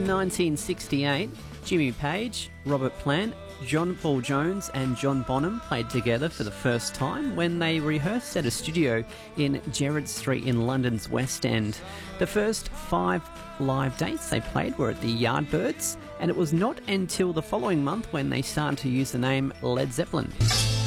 In 1968, Jimmy Page, Robert Plant, John Paul Jones and John Bonham played together for the first time when they rehearsed at a studio in Gerrard Street in London's West End. The first 5 live dates they played were at the Yardbirds, and it was not until the following month when they started to use the name Led Zeppelin.